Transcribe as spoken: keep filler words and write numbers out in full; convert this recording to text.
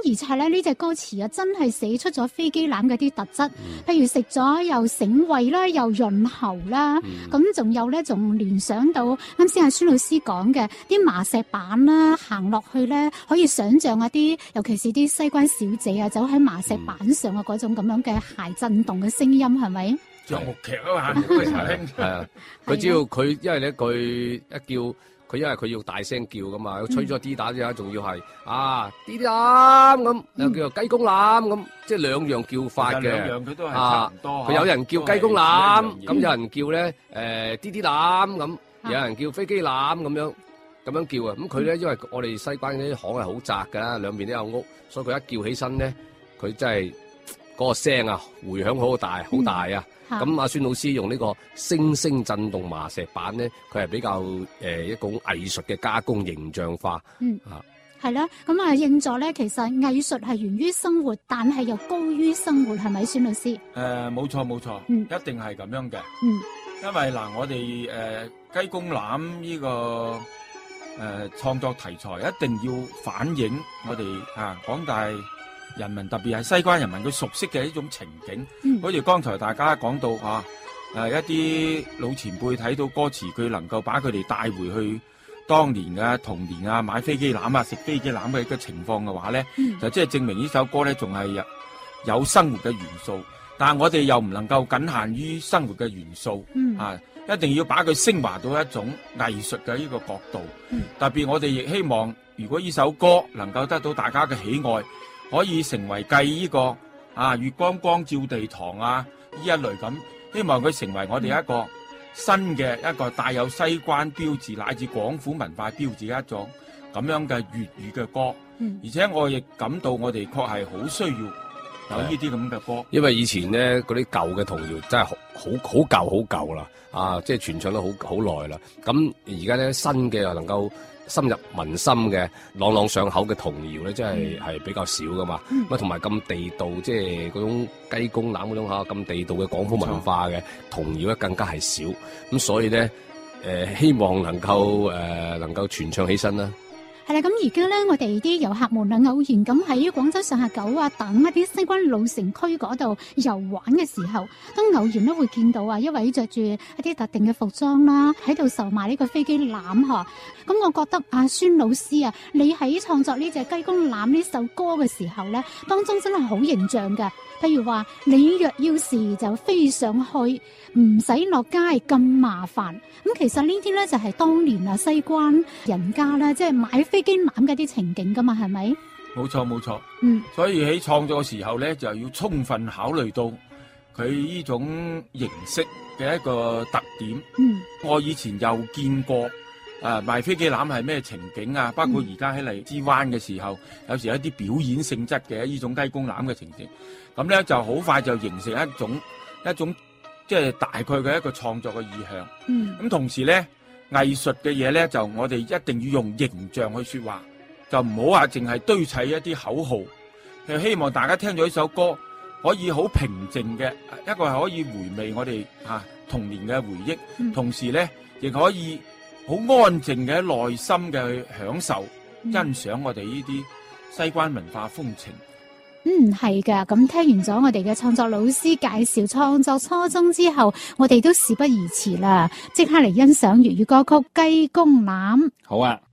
而且咧呢隻歌詞啊，真係寫出咗飛機欖嘅啲特質，嗯、譬如食咗又醒胃啦，又潤喉啦，咁仲、嗯、有咧，仲聯想到啱先阿孫老師講嘅啲麻石板啦，行落去咧可以想象一啲，尤其是啲西關小姐啊，走喺麻石板上嘅嗰種咁樣嘅鞋震動嘅聲音，係咪？ 音樂劇啊嘛，嗰時候興係啊，佢只要佢因為咧佢一叫。佢因為佢要大聲叫噶嘛，吹咗 D 打之後，仲要係啊 D 欖咁，又叫做雞公欖咁，即係兩樣叫法嘅。兩樣佢都係差唔多。佢有人叫雞公欖，咁有人叫咧誒 D 欖咁，有人叫飛機欖咁樣咁樣叫啊。咁佢咧因為我哋西關啲巷係好窄㗎，兩邊都有屋，所以佢一叫起身咧，佢真係嗰個聲啊迴響好大，好大啊！咁阿孫老師用呢個聲聲震動麻石板咧，佢係比較誒、呃、一種藝術嘅加工形象化。嗯啊，係啦。咁啊，應咗咧，其實藝術係源於生活，但係又高於生活，係咪，孫老師？誒、 呃，冇錯冇錯，嗯，一定係咁樣嘅。 嗯， 因為嗱、呃，我哋誒、呃、雞公欖呢、這個誒、呃、創作題材，一定要反映我哋啊廣大人民，特別係西關人民佢熟悉嘅一種情景，好似剛才大家講到啊，誒一啲老前輩睇到歌詞，佢能夠把佢哋帶回去當年嘅童年啊，買飛機欖啊，食飛機欖嘅一個情況嘅話咧，嗯、就即係證明呢首歌咧仲係有有生活嘅元素，但係我哋又唔能夠僅限於生活嘅元素，嗯、啊，一定要把佢升華到一種藝術嘅呢個角度，嗯、特別我哋亦希望，如果呢首歌能夠得到大家嘅喜愛，可以成為繼呢個啊月光光照地堂啊呢一類咁，希望佢成為我哋一個新嘅一個帶有西關標誌乃至廣府文化標誌嘅一種咁樣嘅粵語嘅歌。嗯，而且我亦感到我哋確係好需要有呢啲咁嘅歌， 因為以前咧嗰啲舊嘅童謠真係好好好舊好舊啦，啊，即係傳唱得好好耐啦。咁而家咧新嘅又能夠深入民心嘅朗朗上口嘅童謠咧，真係係比較少噶嘛。咁啊同埋咁地道，即係嗰種雞公欖嗰種嚇咁地道嘅廣府文化嘅童謠咧，更加係少。咁所以咧，誒、呃、希望能夠誒、呃、能夠傳唱起身啦。 係啦，咁而家咧，我哋啲遊客們啊，偶然咁喺廣州上下九啊等一啲西關老城區嗰度遊玩嘅時候，都偶然都會見到啊一位着住一啲特定嘅服裝啦，喺度售賣呢個飛機欖嗬。咁我覺得阿孫老師啊，你喺創作呢隻雞公欖呢首歌嘅時候咧，當中真係好形象嘅。譬如話，你若要事就飛上去，唔使落街咁麻煩。咁其實呢啲咧就係當年啊西關人家咧，即係買飛機欖嘅啲情景噶嘛，係咪？ 冇錯冇錯， 嗯。 所以喺創作嘅時候咧，就要充分考慮到佢呢種形式嘅一個特點。 嗯。 我以前又見過。啊！賣飛機欖係咩情景啊？包括而家喺荔枝灣嘅時候，嗯、有時有一啲表演性質嘅呢種雞公欖嘅情景，咁咧就好快就形成一種一種即係大概嘅一個創作嘅意向。嗯，咁同時咧藝術嘅嘢咧，就我哋一定要用形象去說話，就唔好話淨係堆砌一啲口號。就希望大家聽咗呢首歌，可以好平靜嘅一個係可以回味我哋啊童年嘅回憶，嗯、同時咧亦可以好安靜嘅內心嘅去享受、嗯、欣賞我哋呢啲西關文化風情。 嗯，係噶。咁聽完咗我哋嘅創作老師介紹創作初衷之後，我哋都事不宜遲啦，即刻嚟欣賞粵語歌曲《雞公欖》。 好啊。